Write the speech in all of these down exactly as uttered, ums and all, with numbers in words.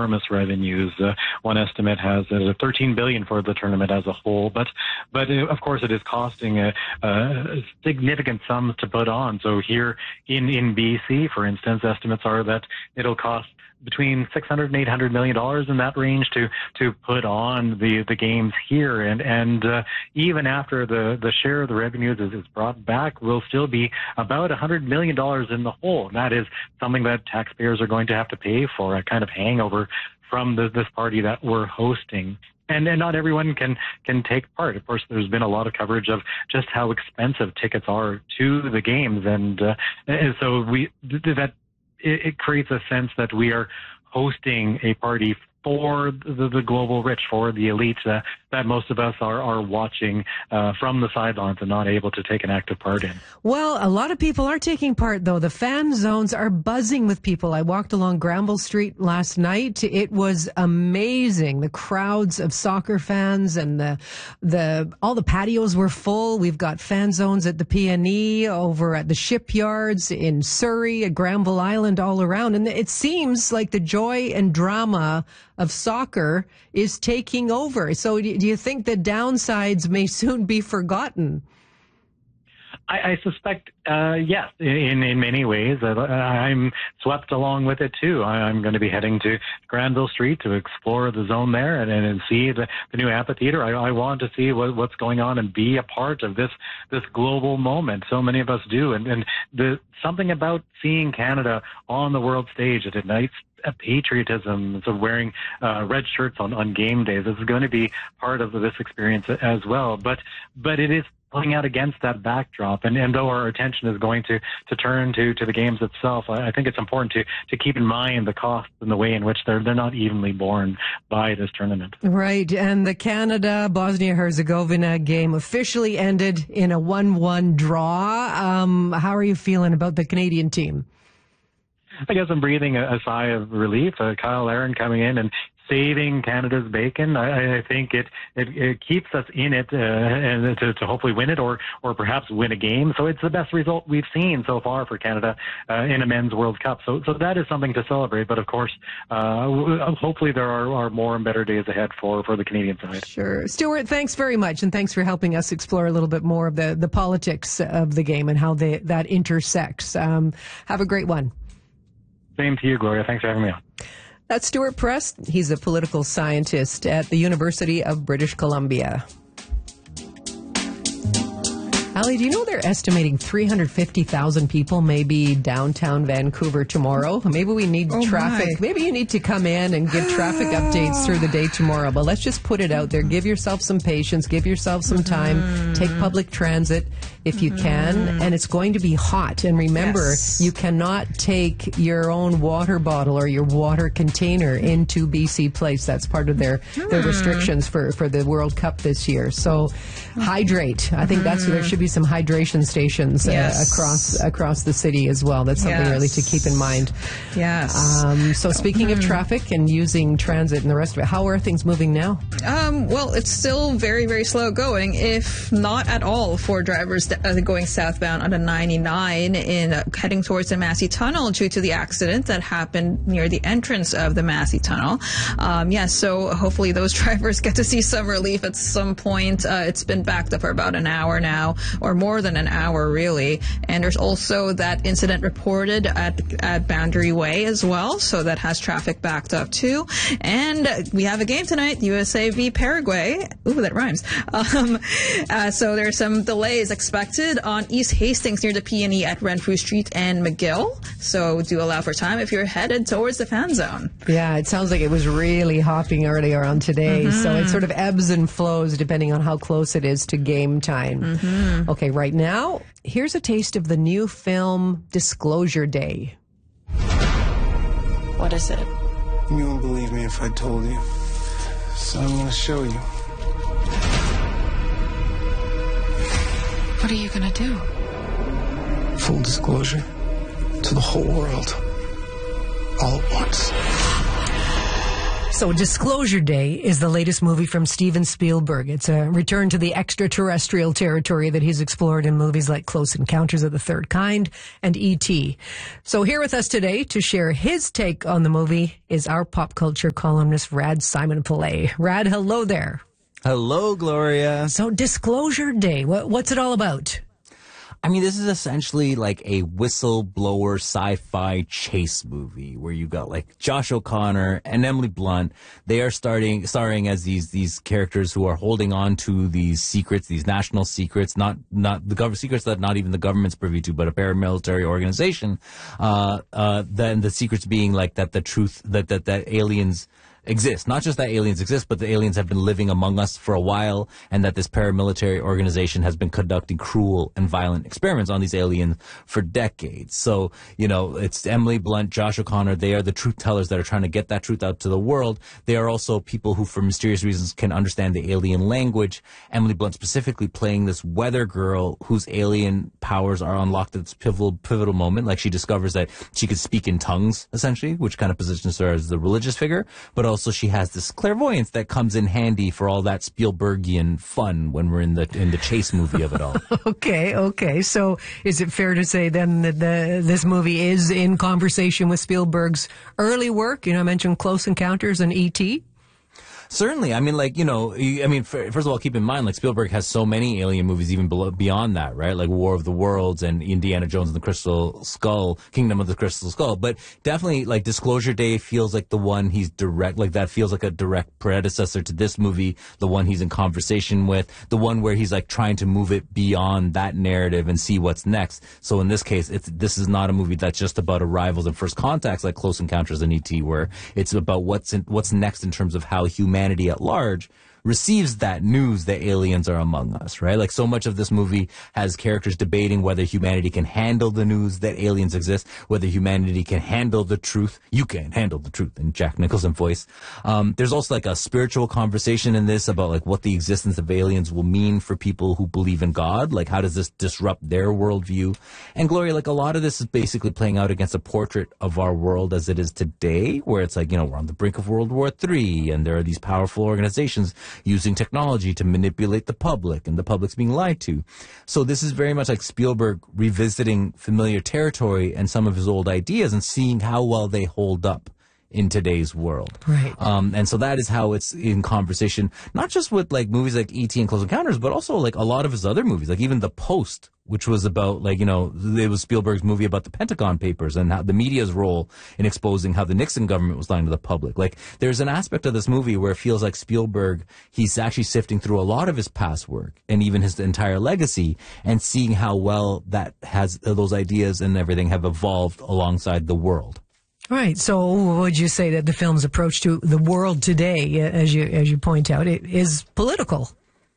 enormous revenues. Uh, one estimate has uh, thirteen billion dollars for the tournament as a whole, but but uh, of course it is costing a, a significant sums to put on. So here in in B C, for instance, estimates are that it'll cost between six hundred and eight hundred million dollars in that range to to put on the the games here, and and uh, even after the the share of the revenues is, is brought back, will still be about one hundred million dollars in the hole. And that is something that taxpayers are going to have to pay for, a kind of hangover from the, this party that we're hosting. And, and not everyone can, can take part. Of course, there's been a lot of coverage of just how expensive tickets are to the games, and, uh, and so we that it, it creates a sense that we are hosting a party for the, the global rich, for the elite, uh, that most of us are, are watching uh, from the sidelines and not able to take an active part in. Well, a lot of people are taking part, though. The fan zones are buzzing with people. I walked along Granville Street last night. It was amazing. The crowds of soccer fans, and the the all the patios were full. We've got fan zones at the P N E, over at the shipyards, in Surrey, at Granville Island, all around. And it seems like the joy and drama of soccer is taking over. So do you think the downsides may soon be forgotten? I, I suspect, uh, yes, in, in many ways. Uh, I'm swept along with it, too. I, I'm going to be heading to Granville Street to explore the zone there and, and see the, the new amphitheater. I, I want to see what, what's going on and be a part of this this global moment. So many of us do. And, and the something about seeing Canada on the world stage, it ignites a patriotism, so wearing uh, red shirts on, on game days. This is going to be part of this experience as well. But but it is playing out against that backdrop. And, and though our attention is going to, to turn to, to the games itself, I, I think it's important to, to keep in mind the costs and the way in which they're they're not evenly borne by this tournament. Right. And the Canada-Bosnia-Herzegovina game officially ended in a one one draw. Um, how are you feeling about the Canadian team? I guess I'm breathing a, a sigh of relief. Uh, Kyle Aaron coming in and saving Canada's bacon. I, I think it, it it keeps us in it uh, and to, to hopefully win it, or or perhaps win a game. So it's the best result we've seen so far for Canada uh, in a men's World Cup. So so that is something to celebrate. But of course, uh, hopefully there are, are more and better days ahead for, for the Canadian side. Sure. Stuart, thanks very much, and thanks for helping us explore a little bit more of the, the politics of the game and how they, that intersects. Um, have a great one. Same to you, Gloria. Thanks for having me on. That's Stuart Press. He's a political scientist at the University of British Columbia. Ali, do you know they're estimating three hundred fifty thousand people may be downtown Vancouver tomorrow? Maybe we need oh traffic. My. Maybe you need to come in and give traffic updates through the day tomorrow. But let's just put it out there. Give yourself some patience. Give yourself some time. Mm-hmm. Take public transit if you mm-hmm. can. And it's going to be hot. And remember, yes. you cannot take your own water bottle or your water container into B C Place. That's part of their, mm. their restrictions for, for the World Cup this year. So hydrate. I think that's there should be some hydration stations uh, yes. across across the city as well. That's something yes. really to keep in mind. Yes. Um, so speaking mm. of traffic and using transit and the rest of it, how are things moving now? Um, well, it's still very, very slow going, if not at all, for drivers uh, going southbound on the ninety-nine in uh, heading towards the Massey Tunnel due to the accident that happened near the entrance of the Massey Tunnel. Um, yeah, so hopefully those drivers get to see some relief at some point. Uh, it's been backed up for about an hour now, or more than an hour, really. And there's also that incident reported at, at Boundary Way as well, so that has traffic backed up too. And we have a game tonight, U S A v Paraguay. Ooh, that rhymes. Um, uh, so there's some delays expected on East Hastings near the P and E at Renfrew Street and McGill. So do allow for time if you're headed towards the fan zone. Yeah, it sounds like it was really hopping earlier on today. Mm-hmm. So it sort of ebbs and flows depending on how close it is to game time. Mm-hmm. Okay, right now, here's a taste of the new film Disclosure Day. What is it? You won't believe me if I told you. So I'm going to show you. What are you going to do? Full disclosure to the whole world. All at once. So Disclosure Day is the latest movie from Steven Spielberg. It's a return to the extraterrestrial territory that he's explored in movies like Close Encounters of the Third Kind and E T So here with us today to share his take on the movie is our pop culture columnist, Rad Simon Pillay. Rad, hello there. Hello, Gloria. So Disclosure Day, what, what's it all about? I mean, this is essentially like a whistleblower sci-fi chase movie where you got like Josh O'Connor and Emily Blunt. They are starting starring as these these characters who are holding on to these secrets, these national secrets, not not the government secrets that not even the government's privy to, but a paramilitary organization. Uh, uh, then the secrets being like that the truth that that that aliens exist. Not just that aliens exist, but the aliens have been living among us for a while, and that this paramilitary organization has been conducting cruel and violent experiments on these aliens for decades. So, you know, it's Emily Blunt, Josh O'Connor. They are the truth tellers that are trying to get that truth out to the world. They are also people who, for mysterious reasons, can understand the alien language. Emily Blunt specifically playing this weather girl whose alien powers are unlocked at this pivotal, pivotal moment. Like, she discovers that she could speak in tongues, essentially, which kind of positions her as the religious figure, but also she has this clairvoyance that comes in handy for all that Spielbergian fun when we're in the in the chase movie of it all. okay, okay. So is it fair to say then that the, this movie is in conversation with Spielberg's early work? You know, I mentioned Close Encounters and E T Certainly. I mean, like, you know, I mean, first of all, keep in mind, like, Spielberg has so many alien movies even below, beyond that, right? Like War of the Worlds and Indiana Jones and the Crystal Skull, Kingdom of the Crystal Skull. But definitely, like, Disclosure Day feels like the one he's direct, like, that feels like a direct predecessor to this movie, the one he's in conversation with, the one where he's, like, trying to move it beyond that narrative and see what's next. So in this case, it's, this is not a movie that's just about arrivals and first contacts like Close Encounters and E T, where it's about what's in, what's next in terms of how humanity Humanity at large receives that news that aliens are among us, right? Like, so much of this movie has characters debating whether humanity can handle the news that aliens exist, whether humanity can handle the truth. You can handle the truth in Jack Nicholson's voice. Um, there's also like a spiritual conversation in this about like what the existence of aliens will mean for people who believe in God. Like, how does this disrupt their worldview? And Gloria, like, a lot of this is basically playing out against a portrait of our world as it is today, where it's like, you know, we're on the brink of World War Three, and there are these powerful organizations using technology to manipulate the public, and the public's being lied to. So this is very much like Spielberg revisiting familiar territory and some of his old ideas and seeing how well they hold up in today's world. Right. Um, and so that is how it's in conversation, not just with like movies like E T and Close Encounters, but also like a lot of his other movies, like even The Post, which was about like, you know, it was Spielberg's movie about the Pentagon Papers and how the media's role in exposing how the Nixon government was lying to the public. Like, there's an aspect of this movie where it feels like Spielberg, he's actually sifting through a lot of his past work and even his entire legacy and seeing how well that has, those ideas and everything have evolved alongside the world. Right. So would you say that the film's approach to the world today, as you as you point out, it is political?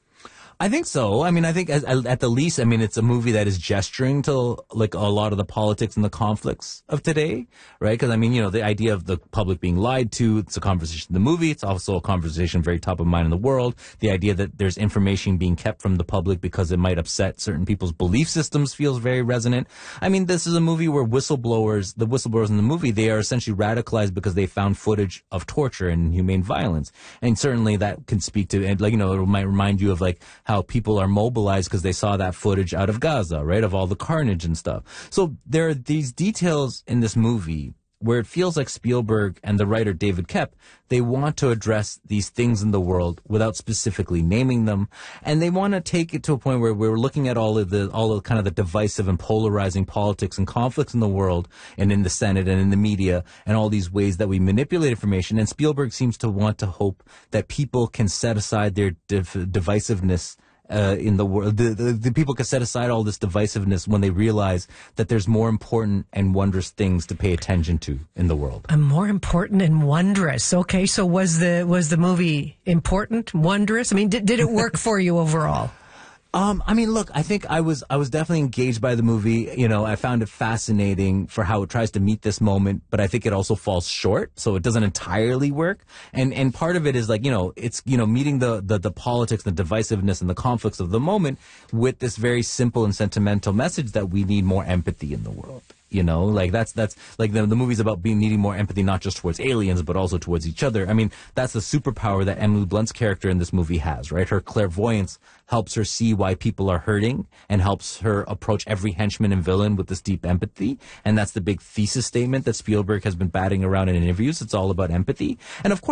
I think so. I mean, I think as, at the least, I mean, it's a movie that is gesturing to like a lot of the politics and the conflicts of today, right? Because I mean, you know, the idea of the public being lied to, it's a conversation in the movie. It's also a conversation very top of mind in the world. The idea that there's information being kept from the public because it might upset certain people's belief systems feels very resonant. I mean, this is a movie where whistleblowers, the whistleblowers in the movie, they are essentially radicalized because they found footage of torture and inhumane violence. And certainly that can speak to, and like, you know, it might remind you of like how people are mobilized because they saw that footage out of Gaza, right, of all the carnage and stuff. So there are these details in this movie where it feels like Spielberg and the writer David Koepp, they want to address these things in the world without specifically naming them, and they want to take it to a point where we're looking at all of the all of kind of the divisive and polarizing politics and conflicts in the world and in the Senate and in the media and all these ways that we manipulate information. And Spielberg seems to want to hope that people can set aside their div- divisiveness Uh, in the world, the, the, the people can set aside all this divisiveness when they realize that there's more important and wondrous things to pay attention to in the world. And more important and wondrous. Okay, so was the was the movie important, wondrous? I mean, did did it work for you overall? Um, I mean, look, I think I was I was definitely engaged by the movie. You know, I found it fascinating for how it tries to meet this moment, but I think it also falls short, so it doesn't entirely work. And and part of it is like, you know, it's, you know, meeting the the, the politics, the divisiveness, and the conflicts of the moment with this very simple and sentimental message that we need more empathy in the world. You know, like that's that's like the the movie's about being needing more empathy, not just towards aliens, but also towards each other. I mean, that's the superpower that Emily Blunt's character in this movie has, right? Her clairvoyance helps her see why people are hurting and helps her approach every henchman and villain with this deep empathy. And that's the big thesis statement that Spielberg has been batting around in interviews. It's all about empathy. And of course,